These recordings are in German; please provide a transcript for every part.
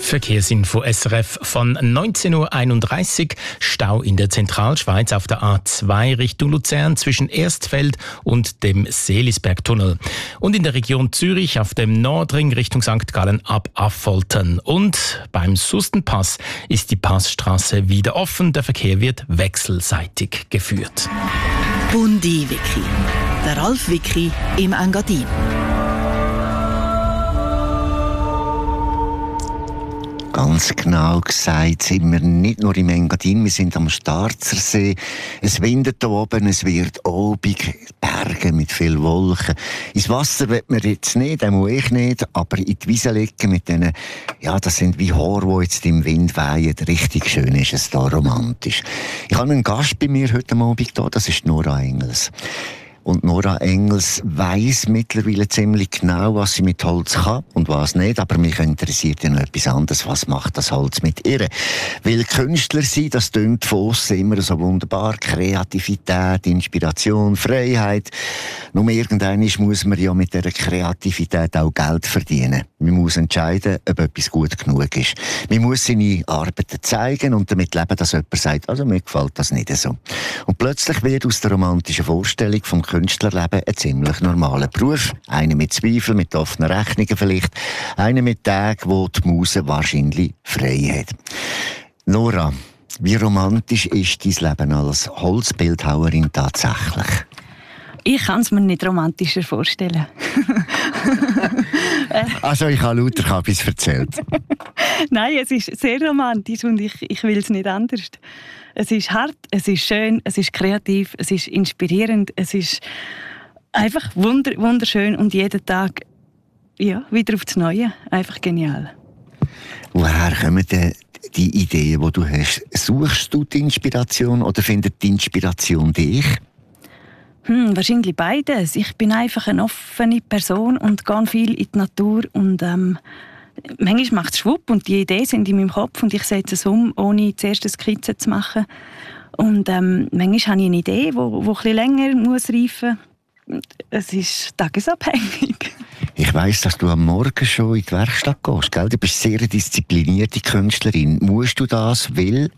Verkehrsinfo SRF von 19.31 Uhr. Stau in der Zentralschweiz auf der A2 Richtung Luzern zwischen Erstfeld und dem Seelisbergtunnel. Und in der Region Zürich auf dem Nordring Richtung St. Gallen ab Affoltern. Und beim Sustenpass ist die Passstraße wieder offen. Der Verkehr wird wechselseitig geführt. Bundi-Wiki. Der Ralf Wiki im Engadin. Ganz genau gesagt sind wir nicht nur im Engadin, wir sind am Starzersee. Es windet hier oben, es wird obig, Berge mit viel Wolken. Ins Wasser will man jetzt nicht, auch ich nicht, aber in die Wiese liegen mit denen, ja, das sind wie Haare, die jetzt im Wind wehen. Richtig schön ist es da, romantisch. Ich habe einen Gast bei mir heute Abend hier, das ist Nora Engels. Und Nora Engels weiss mittlerweile ziemlich genau, was sie mit Holz kann und was nicht. Aber mich interessiert ja noch etwas anderes. Was macht das Holz mit ihr? Weil Künstler sein, das tönt von aussen immer so wunderbar. Kreativität, Inspiration, Freiheit. Nur irgendwann muss man ja mit dieser Kreativität auch Geld verdienen. Man muss entscheiden, ob etwas gut genug ist. Man muss seine Arbeiten zeigen und damit leben, dass jemand sagt, also mir gefällt das nicht so. Und plötzlich wird aus der romantischen Vorstellung vom Künstlerleben ein ziemlich normaler Beruf. Einer mit Zweifeln, mit offenen Rechnungen vielleicht. Einer mit Tagen, wo die Muse wahrscheinlich frei hat. Nora, wie romantisch ist dein Leben als Holzbildhauerin tatsächlich? Ich kann es mir nicht romantischer vorstellen. Also ich habe lauter etwas erzählt. Nein, es ist sehr romantisch und ich will es nicht anders. Es ist hart, es ist schön, es ist kreativ, es ist inspirierend, es ist einfach wunderschön und jeden Tag ja, wieder aufs Neue. Einfach genial. Woher kommen denn die Ideen, die du hast? Suchst du die Inspiration oder findet die Inspiration dich? Wahrscheinlich beides. Ich bin einfach eine offene Person und gehe viel in die Natur und manchmal macht es schwupp und die Ideen sind in meinem Kopf und ich setze es um, ohne zuerst eine Skizze zu machen. Und manchmal habe ich eine Idee, die ein bisschen länger muss reifen muss. Es ist tagesabhängig. Ich weiss, dass du am Morgen schon in die Werkstatt gehst, gell? Du bist eine sehr disziplinierte Künstlerin. Musst du das, weil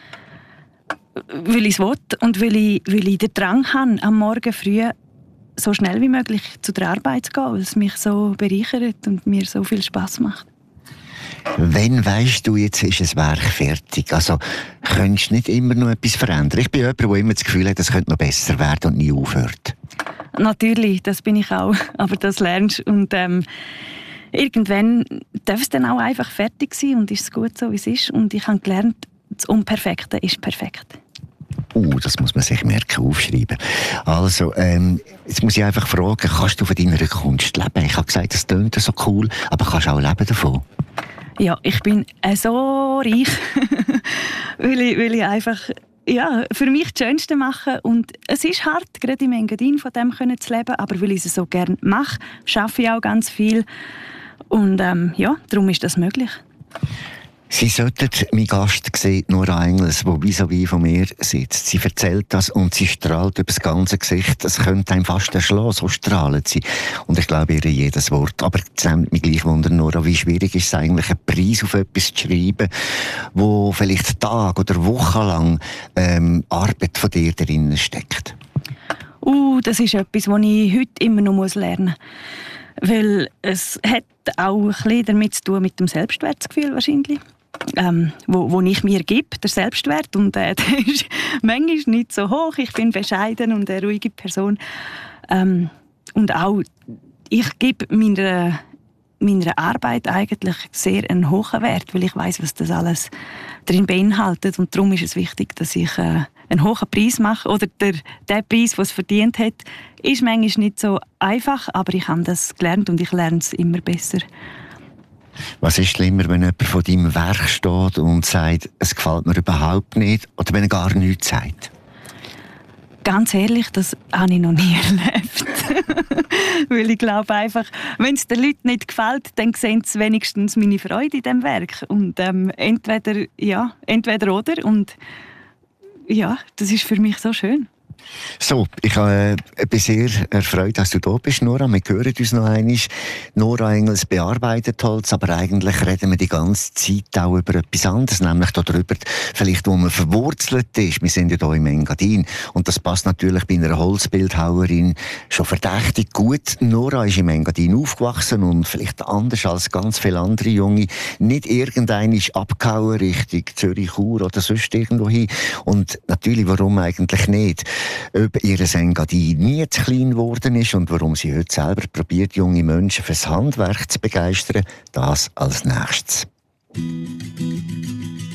ich es will und weil ich den Drang habe, am Morgen früh so schnell wie möglich zu der Arbeit zu gehen, weil es mich so bereichert und mir so viel Spass macht. Wenn weisst du, jetzt ist das Werk fertig? Also, könntest du nicht immer noch etwas verändern? Ich bin jemand, der immer das Gefühl hat, es könnte noch besser werden und nie aufhört. Natürlich, das bin ich auch. Aber das lernst du. Und irgendwann darf es dann auch einfach fertig sein und ist es gut so, wie es ist. Und ich habe gelernt, das Unperfekte ist perfekt. Das muss man sich merken, aufschreiben. Also, jetzt muss ich einfach fragen, kannst du von deiner Kunst leben? Ich habe gesagt, das klingt so cool, aber kannst du auch leben davon? Ja, ich bin so reich, weil ich einfach für mich das Schönste mache. Und es ist hart, gerade im Engadin von dem zu leben, aber weil ich es so gerne mache, arbeite ich auch ganz viel. Und darum ist das möglich. Sie sollten meinen Gast sehen, Nora Engels, die vis-à-vis von mir sitzt. Sie erzählt das und sie strahlt über das ganze Gesicht. Es könnte einem fast erschlagen, so strahlt sie. Und ich glaube ihr jedes Wort. Aber es nimmt mich gleich Wunder, Nora, wie schwierig ist es eigentlich, einen Preis auf etwas zu schreiben, wo vielleicht Tag oder wochenlang Arbeit von dir darin steckt? Das ist etwas, was ich heute immer noch lernen muss. Weil es hat auch ein bisschen damit zu tun mit dem Selbstwertgefühl wahrscheinlich. Wo ich mir gebe, der Selbstwert, und der ist manchmal nicht so hoch. Ich bin bescheiden und eine ruhige Person. Und auch, ich gebe meiner Arbeit eigentlich sehr einen hohen Wert, weil ich weiss, was das alles drin beinhaltet. Und darum ist es wichtig, dass ich einen hohen Preis mache. Oder der Preis, den es verdient hat, ist manchmal nicht so einfach, aber ich habe das gelernt und ich lerne es immer besser. Was ist schlimmer, wenn jemand vor deinem Werk steht und sagt, es gefällt mir überhaupt nicht, oder wenn er gar nichts sagt? Ganz ehrlich, das habe ich noch nie erlebt. Weil ich glaube einfach, wenn es den Leuten nicht gefällt, dann sehen sie wenigstens meine Freude in diesem Werk. Und entweder oder. Und ja, das ist für mich so schön. So, ich bin sehr erfreut, dass du da bist, Nora. Wir hören uns noch einmal. Nora Engels bearbeitet Holz, aber eigentlich reden wir die ganze Zeit auch über etwas anderes, nämlich darüber, vielleicht wo man verwurzelt ist. Wir sind ja hier im Engadin und das passt natürlich bei einer Holzbildhauerin schon verdächtig gut. Nora ist im Engadin aufgewachsen und vielleicht anders als ganz viele andere Junge nicht irgendein abgehauen Richtung Zürich, Chur oder sonst irgendwo hin. Und natürlich, warum eigentlich nicht? Ob ihr Engadin nie zu klein geworden ist und warum sie heute selber probiert, junge Menschen fürs Handwerk zu begeistern, das als nächstes.